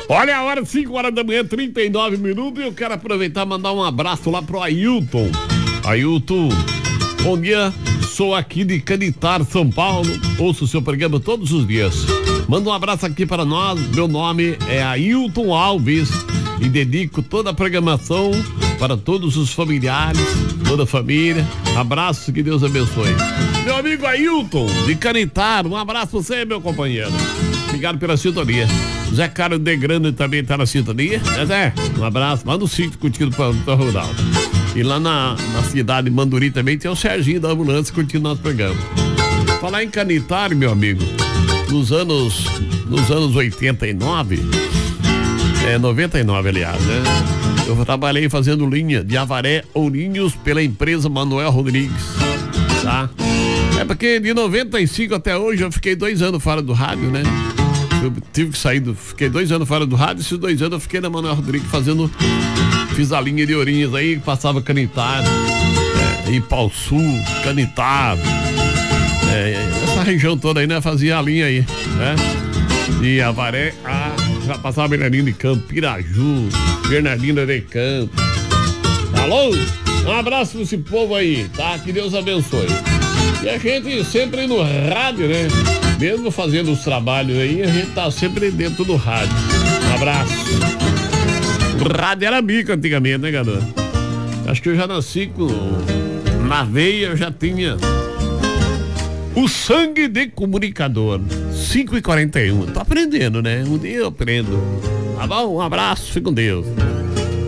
Olha a hora, 5 horas da manhã, 39 minutos, e eu quero aproveitar e mandar um abraço lá pro Ailton. Ailton, bom dia, sou aqui de Canitar, São Paulo, ouço o seu programa todos os dias. Manda um abraço aqui para nós, meu nome é Ailton Alves e dedico toda a programação para todos os familiares, toda a família. Abraço, que Deus abençoe. Meu amigo Ailton de Canitar, um abraço pra você, meu companheiro. Obrigado pela sintonia. Zé Carlos de Grande também tá na sintonia, né, Zé? Um abraço lá no sítio curtindo para Rural. E lá na cidade de Manduri também tem o Serginho da ambulância curtindo nosso programa. Falar em Canitar, meu amigo, nos anos 89, 99, aliás, né? Eu trabalhei fazendo linha de Avaré Ourinhos pela empresa Manuel Rodrigues, tá? É porque de 95 até hoje eu fiquei 2 anos fora do rádio, né? Eu tive que sair, fiquei 2 anos fora do rádio, esses 2 anos eu fiquei na Manuel Rodrigues fiz a linha de Ourinhos aí, passava Canitar, Ipau Sul, Canitar, essa região toda aí, né? Fazia a linha aí, né? De Avaré já passava Bernardino de Campo, Piraju, Bernardino de Campo. Alô? Um abraço pra esse povo aí, tá? Que Deus abençoe. E a gente sempre no rádio, né? Mesmo fazendo os trabalhos aí, a gente tá sempre dentro do rádio. Um abraço. O rádio era bico antigamente, né, garoto? Acho que eu já nasci na veia, eu já tinha o sangue de comunicador. 5h41. Tô aprendendo, né? Um dia eu aprendo. Tá bom? Um abraço, fique com Deus.